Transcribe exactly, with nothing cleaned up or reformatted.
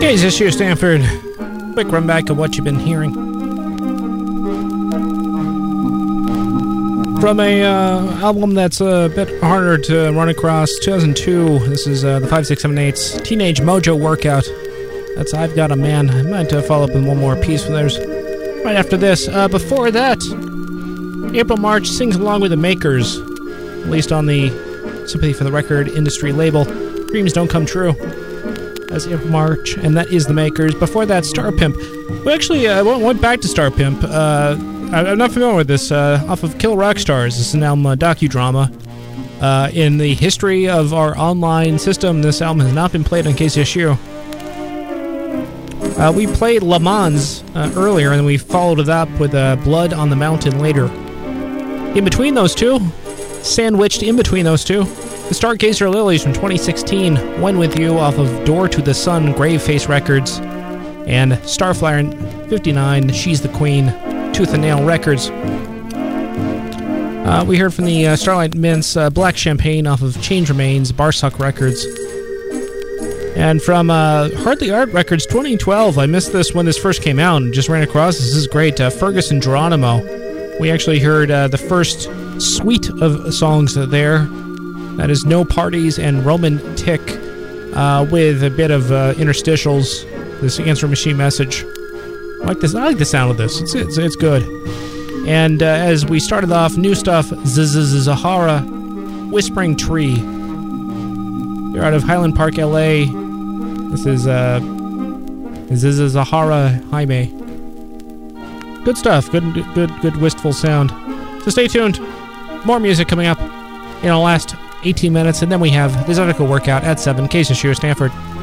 Hey, this is Stanford. Quick run back of what you've been hearing. From a uh, album that's a bit harder to run across, two thousand two, this is uh, the five six seven eight's Teenage Mojo Workout. That's I've Got a Man. I might uh, follow up with one more piece for theirs right after this. Uh, before that, April March sings along with the Makers, released on the Sympathy for the Record Industry label. Dreams Don't Come True. That's April March, and that is the Makers. Before that, Star Pimp. We actually uh, went back to Star Pimp. Uh, I'm not familiar with this. Uh, off of Kill Rock Stars. This is an album, a docudrama. Uh, in the history of our online system, this album has not been played on K C S U. Uh, we played Le Mans uh, earlier, and we followed it up with uh, Blood on the Mountain later. In between those two, sandwiched in between those two, the Stargazer Lilies from twenty sixteen, When With You off of Door to the Sun, Graveface Records, and Starflyer fifty-nine, She's the Queen, Tooth and Nail Records. Uh, we heard from the uh, Starlight Mints, uh, Black Champagne off of Change Remains, Barsuck Records. And from uh, Hardly Art Records twenty twelve, I missed this when this first came out and just ran across this. This is great. Uh, Ferguson Geronimo. We actually heard uh, the first suite of songs there. That is No Parties and Roman Tick, uh, with a bit of uh, interstitials. This Answer Machine message. I like this. I like the sound of this. It's it's, it's good. And uh, as we started off, new stuff. Zahara, Whispering Tree. You're out of Highland Park, L A. This is uh, Zahara Jaime. Good stuff. Good, good, good. Wistful sound. So stay tuned. More music coming up in the last eighteen minutes, and then we have this article workout at seven. K C S U Stanford.